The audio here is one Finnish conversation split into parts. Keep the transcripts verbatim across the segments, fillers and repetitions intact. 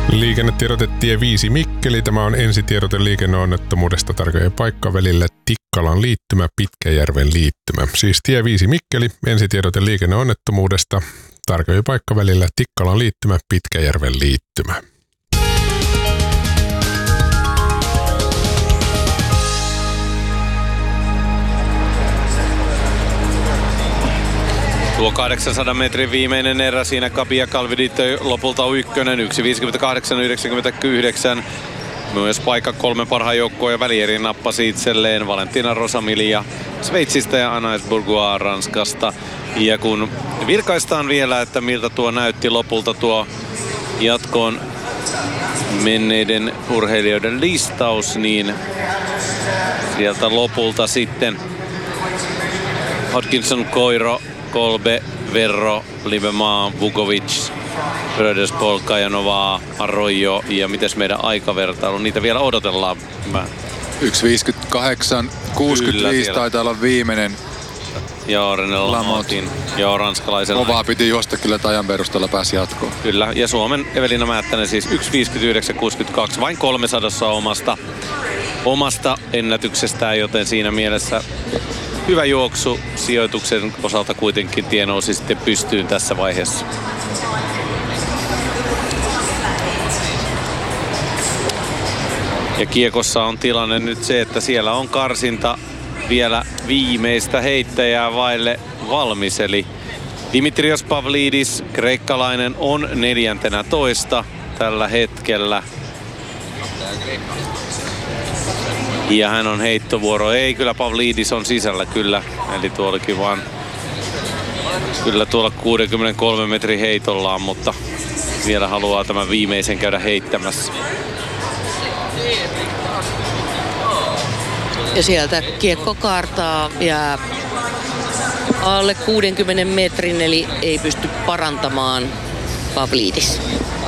Liikennetiedote tie viisi Mikkeli. Tämä on ensitiedote liikenneonnettomuudesta tarkojen paikka välillä Tikkalan liittymä, Pitkäjärven liittymä. Siis tie viisi Mikkeli, ensitiedote liikenneonnettomuudesta tarkojen paikka välillä Tikkalan liittymä, Pitkäjärven liittymä. Tuo kahdeksansadan metrin viimeinen erä siinä Kabia Calvidite lopulta ykkönen, yksi viisikymmentäkahdeksan yhdeksänkymmentäyhdeksän. Myös paikka kolme parhaan joukkoon ja välierin nappasi itselleen Valentina Rosamilia Sveitsistä ja Anaïs Bourgois Ranskasta. Ja kun virkaistaan vielä, että miltä tuo näytti lopulta tuo jatkoon menneiden urheilijoiden listaus, niin sieltä lopulta sitten Hodgkinson, Koiro, Kolbe, Verro, Libemaa, Vukovic, Bröders, Polka ja Novaa, Arroyo ja mites meidän aikavertailu, niitä vielä odotellaan. Mä... yksi viisikymmentäkahdeksan kuusikymmentäviisi taitaa olla viimeinen. Joo, René Lamotin. Joo, ranskalaisella. Kovaa piti juosta kyllä, että ajan perusteella pääsi jatkoon. Kyllä, ja Suomen Evelina Määttänen siis yksi viisikymmentäyhdeksän kuusikymmentäkaksi, vain kolmesadassa omasta, omasta ennätyksestään, joten siinä mielessä hyvä juoksu sijoituksen osalta kuitenkin tie nousi sitten pystyyn tässä vaiheessa. Ja kiekossa on tilanne nyt se, että siellä on karsinta vielä viimeistä heittäjää vaille valmis. Eli Dimitrios Pavlidis, kreikkalainen, on neljäntenä toista tällä hetkellä. Ja hän on heittovuoro. Ei, kyllä Pavlidis on sisällä kyllä. Eli tuollakin vaan kyllä tuolla kuusikymmentäkolme metrin heitollaan, mutta vielä haluaa tämän viimeisen käydä heittämässä. Ja sieltä kiekko kaartaa ja alle kuudenkymmenen metrin, eli ei pysty parantamaan Pavlidis.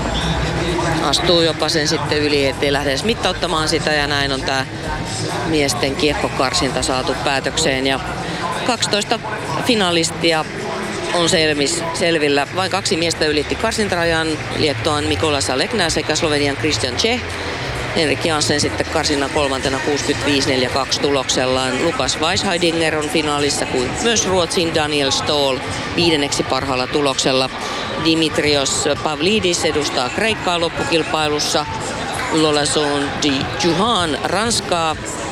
Astuu jopa sen sitten yli, ettei lähde edes mittauttamaan sitä, ja näin on tää miesten kiekkokarsinta saatu päätökseen. Ja kaksitoista finalistia on selvis, selvillä. Vain kaksi miestä ylitti karsintarajan, Liettuan Mikolas Alekna sekä Slovenian Christian Čeh. Henrik Jansen sitten karsinnan kolmantena kuusikymmentäviisi neljäkymmentäkaksi tuloksellaan. Lukas Weisheidinger on finaalissa, kuin myös Ruotsin Daniel Ståhl viidenneksi parhaalla tuloksella. Dimitrios Pavlidis edustaa Kreikkaa loppukilpailussa. Lolazon de Juhan Ranskaa.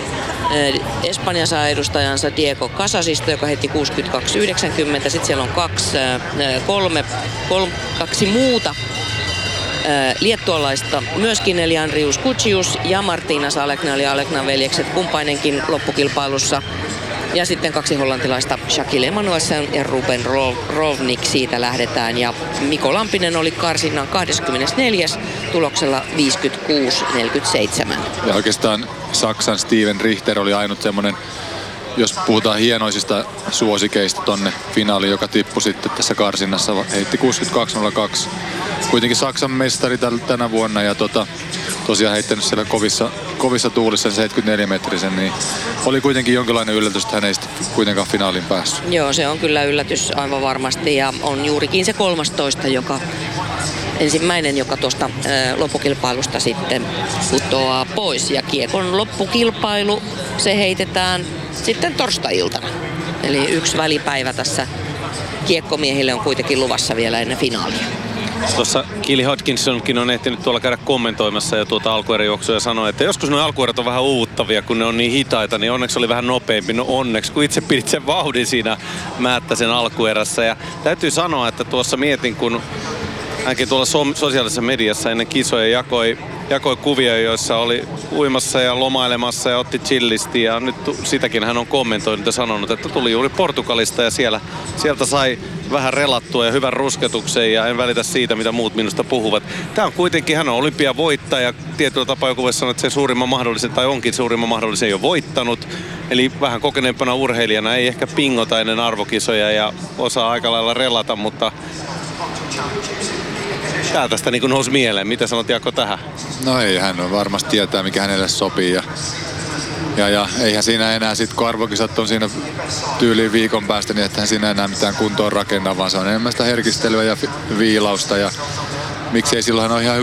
Espanja saa edustajansa Diego Casasista, joka heitti kuusikymmentäkaksi yhdeksänkymmentä. Sitten siellä on kaksi, kolme, kolme, kaksi muuta liettualaista myöskin, eli Andrius Kutsius ja Martinas Alekna, eli Aleknan veljekset kumpainenkin loppukilpailussa. Ja sitten kaksi hollantilaista, Shaquille Emanuelsen ja Ruben Rovnik, siitä lähdetään. Ja Mikko Lampinen oli karsinnan kahdeskymmenesneljäs tuloksella viisikymmentäkuusi neljäkymmentäseitsemän. Ja oikeastaan Saksan Steven Richter oli ainut semmoinen, jos puhutaan hienoisista suosikeista tonne finaaliin, joka tippui sitten tässä karsinnassa, heitti kuusikymmentäkaksi nolla kaksi. Kuitenkin Saksan mestari tänä vuonna ja tota, tosiaan heittänyt siellä kovissa, kovissa tuulissa sen seitsemänkymmentäneljä metrisen, niin oli kuitenkin jonkinlainen yllätys, että hän ei sitten kuitenkaan finaaliin päässyt. Joo, se on kyllä yllätys aivan varmasti, ja on juurikin se kolmastoista, joka ensimmäinen, joka tuosta ää, loppukilpailusta sitten putoaa pois. Ja kiekon loppukilpailu, se heitetään sitten torstai-iltana. Eli yksi välipäivä tässä kiekkomiehille on kuitenkin luvassa vielä ennen finaalia. Tuossa Kili Hodgkinsonkin on ehtinyt tuolla käydä kommentoimassa jo tuota alkueräjuoksua ja sanoi, että joskus nuo alkuerät on vähän uuvuttavia, kun ne on niin hitaita, niin onneksi oli vähän nopeampi. No onneksi, kun itse pidit sen vauhdin siinä Määttäsen alkuerässä. Ja täytyy sanoa, että tuossa mietin, kun hänkin tuolla so- sosiaalisessa mediassa ennen kisoja jakoi, jakoi kuvia, joissa oli uimassa ja lomailemassa ja otti chillisti. Ja nyt sitäkin hän on kommentoinut ja sanonut, että tuli juuri Portugalista ja siellä, sieltä sai vähän relattua ja hyvän rusketuksen, ja en välitä siitä, mitä muut minusta puhuvat. Tämä on kuitenkin, hän on olympiavoittaja. Tietyllä tapaa joku voisi sanoa, että se suurimman mahdollisen, tai onkin suurimman mahdollisen jo voittanut. Eli vähän kokeneempana urheilijana ei ehkä pingota ennen arvokisoja ja osaa aika lailla relata, mutta tää tästä niin kuin nousi mieleen. Mitä sanot, Jaakko, tähän? No ei, hän on varmasti tietää, mikä hänelle sopii. Ja, ja, ja eihän siinä enää sit, kun arvokisat on siinä tyyliin viikon päästä, niin että hän siinä enää mitään kuntoon rakenna, vaan se on enemmän sitä herkistelyä ja viilausta. Ja miksei silloin hän on ihan